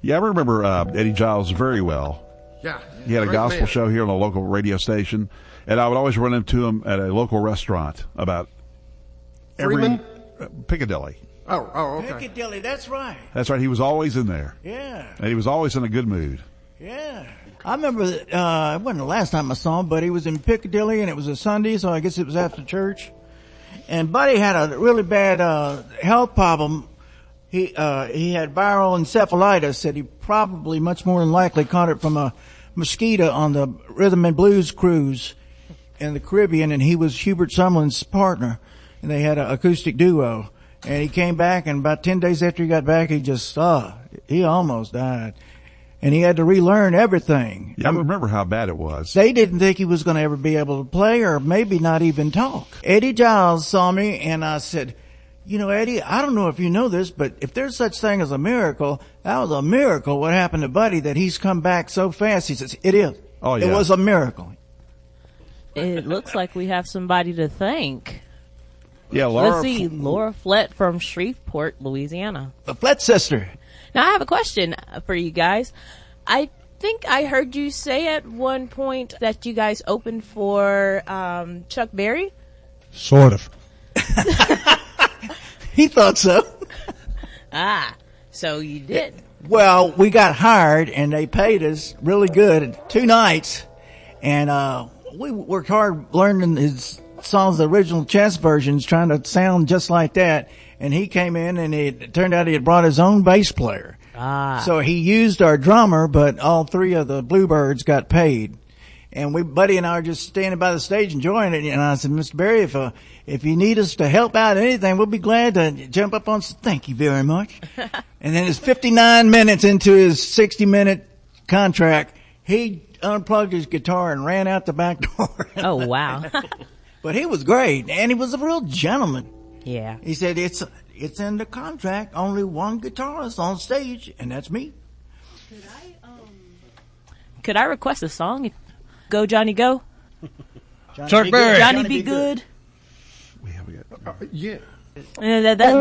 Yeah, I remember Eddie Giles very well. Yeah. He had a Great gospel man. show here on a local radio station, and I would always run into him at a local restaurant about Freeman? Piccadilly. Oh, okay. Piccadilly, that's right. That's right. He was always in there, Yeah, and he was always in a good mood. yeah. I remember, it wasn't the last time I saw him, but he was in Piccadilly, and it was a Sunday, so I guess it was after church. And Buddy had a really bad health problem. He had viral encephalitis that he probably much more than likely caught it from a mosquito on the rhythm and blues cruise in the Caribbean, and he was Hubert Sumlin's partner, and they had an acoustic duo. And he came back, and about 10 days after he got back, he almost died. And he had to relearn everything. Yeah, I remember how bad it was. They didn't think he was going to ever be able to play or maybe not even talk. Eddie Giles saw me, and I said, you know, Eddie, I don't know if you know this, but if there's such thing as a miracle, that was a miracle what happened to Buddy, that he's come back so fast. He says, it is. Oh, yeah. It was a miracle. It looks like we have somebody to thank. Yeah, Laura. Let's see, Laura Flett from Shreveport, Louisiana. The Flett sister. Now, I have a question for you guys. I think I heard you say at one point that you guys opened for Chuck Berry. Sort of. He thought so. So you did. Well, we got hired, and they paid us really good 2 nights, and we worked hard learning his songs, the original chess versions, trying to sound just like that. And he came in, and it turned out he had brought his own bass player. So he used our drummer, but all 3 of the Bluebirds got paid. And Buddy and I were just standing by the stage enjoying it. And I said, Mr. Berry, if you need us to help out anything, we'll be glad to jump up on. Thank you very much. And then it's 59 minutes into his 60-minute contract. He unplugged his guitar and ran out the back door. Oh, wow. But he was great, and he was a real gentleman. Yeah. He said, it's in the contract, only one guitarist on stage, and that's me. Could I request a song? Go, Johnny, go. Chuck Berry. Johnny, be good. We have Yeah. That